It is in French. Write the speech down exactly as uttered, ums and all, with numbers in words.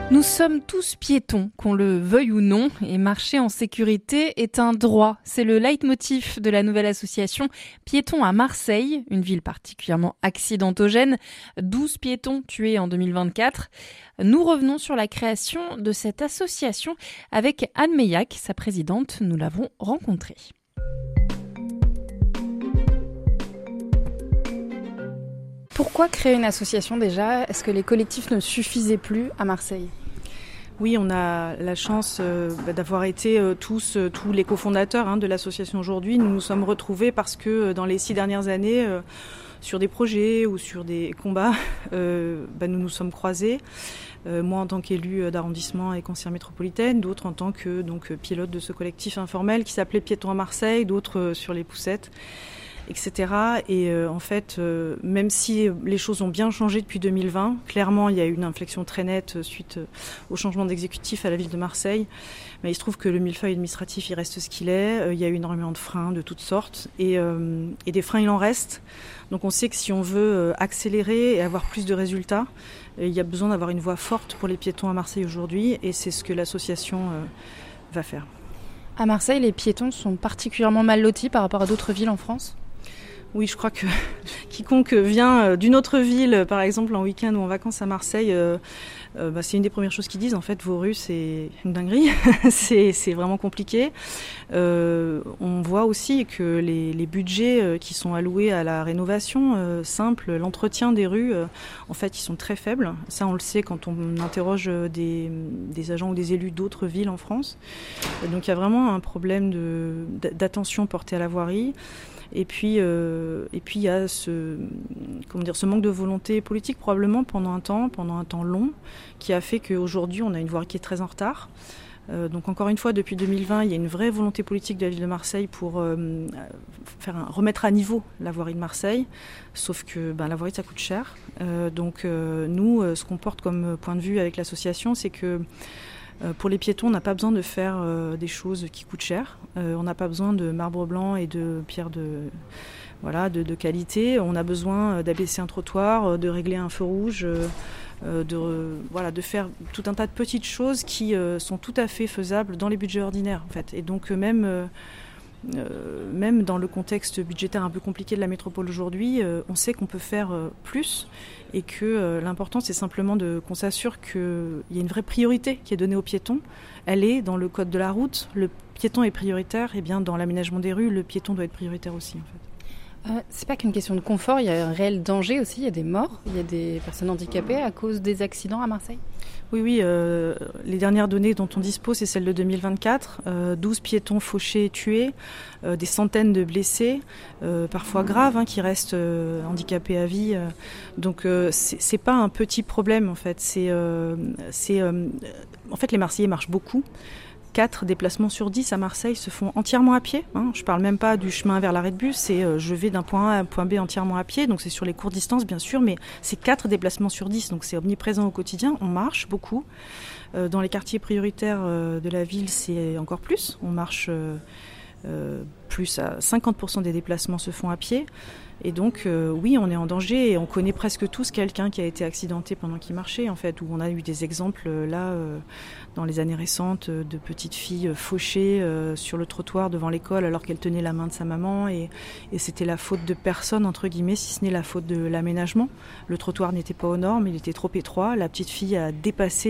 Nous sommes tous piétons, qu'on le veuille ou non, et marcher en sécurité est un droit. C'est le leitmotiv de la nouvelle association Piétons à Marseille, une ville particulièrement accidentogène. douze piétons tués en deux mille vingt-quatre. Nous revenons sur la création de cette association avec Anne Meillac, sa présidente. Nous l'avons rencontrée. Pourquoi créer une association déjà ? Est-ce que les collectifs ne suffisaient plus à Marseille ? Oui, on a la chance euh, d'avoir été euh, tous, euh, tous les cofondateurs hein, de l'association aujourd'hui. Nous nous sommes retrouvés parce que euh, dans les six dernières années, euh, sur des projets ou sur des combats, euh, bah, nous nous sommes croisés. Euh, moi en tant qu'élue d'arrondissement et conseillère métropolitaine, d'autres en tant que donc, pilote de ce collectif informel qui s'appelait Piétons à Marseille, d'autres euh, sur les poussettes, et cetera. Et euh, en fait, euh, même si les choses ont bien changé depuis deux mille vingt, clairement il y a eu une inflexion très nette suite au changement d'exécutif à la ville de Marseille. Mais il se trouve que le millefeuille administratif il reste ce qu'il est. Euh, il y a eu énormément de freins de toutes sortes et, euh, et des freins il en reste. Donc on sait que si on veut accélérer et avoir plus de résultats, euh, il y a besoin d'avoir une voix forte pour les piétons à Marseille aujourd'hui et c'est ce que l'association euh, va faire. À Marseille, les piétons sont particulièrement mal lotis par rapport à d'autres villes en France ? Oui, je crois que quiconque vient d'une autre ville, par exemple en week-end ou en vacances à Marseille, euh, euh, bah, c'est une des premières choses qu'ils disent. En fait, vos rues, c'est une dinguerie. c'est, c'est vraiment compliqué. Euh, on voit aussi que les, les budgets qui sont alloués à la rénovation euh, simple, l'entretien des rues, euh, en fait, ils sont très faibles. Ça, on le sait quand on interroge des, des agents ou des élus d'autres villes en France. Donc, il y a vraiment un problème de, d'attention portée à la voirie. Et puis, euh, et puis il y a ce, comment dire, ce manque de volonté politique probablement pendant un temps, pendant un temps long, qui a fait qu'aujourd'hui on a une voirie qui est très en retard. Euh, donc encore une fois, depuis deux mille vingt, il y a une vraie volonté politique de la ville de Marseille pour euh, faire un, remettre à niveau la voirie de Marseille. Sauf que ben, la voirie ça coûte cher. Euh, donc euh, nous, ce qu'on porte comme point de vue avec l'association, c'est que pour les piétons, on n'a pas besoin de faire euh, des choses qui coûtent cher. Euh, on n'a pas besoin de marbre blanc et de pierres de, voilà, de, de qualité. On a besoin d'abaisser un trottoir, de régler un feu rouge, euh, de, voilà, de faire tout un tas de petites choses qui euh, sont tout à fait faisables dans les budgets ordinaires. En fait. Et donc même, euh, euh, même dans le contexte budgétaire un peu compliqué de la métropole aujourd'hui, euh, on sait qu'on peut faire euh, plus. Et que euh, l'important, c'est simplement de, qu'on s'assure qu'il y a une vraie priorité qui est donnée aux piétons. Elle est dans le code de la route. Le piéton est prioritaire. Et bien, dans l'aménagement des rues, le piéton doit être prioritaire aussi, en fait. Euh, c'est pas qu'une question de confort. Il y a un réel danger aussi. Il y a des morts. Il y a des personnes handicapées à cause des accidents à Marseille. Oui, oui. Euh, les dernières données dont on dispose, c'est celles de deux mille vingt-quatre. Euh, douze piétons fauchés et tués, euh, des centaines de blessés, euh, parfois graves, hein, qui restent euh, handicapés à vie. Euh. Donc, euh, c'est, c'est pas un petit problème, en fait. C'est, euh, c'est, euh, en fait, les Marseillais marchent beaucoup. quatre déplacements sur dix à Marseille se font entièrement à pied. Hein. Je ne parle même pas du chemin vers l'arrêt de bus, c'est euh, je vais d'un point A à un point B entièrement à pied, donc c'est sur les courtes distances bien sûr, mais c'est quatre déplacements sur dix, donc c'est omniprésent au quotidien. On marche beaucoup. Euh, dans les quartiers prioritaires euh, de la ville, c'est encore plus. On marche euh, euh, plus à cinquante pour cent des déplacements se font à pied. Et donc, euh, oui, on est en danger et on connaît presque tous quelqu'un qui a été accidenté pendant qu'il marchait, en fait, où on a eu des exemples, là, euh, dans les années récentes, de petites filles fauchées euh, sur le trottoir devant l'école alors qu'elles tenaient la main de sa maman et, et c'était la faute de personne, entre guillemets, si ce n'est la faute de l'aménagement. Le trottoir n'était pas aux normes, il était trop étroit, la petite fille a dépassé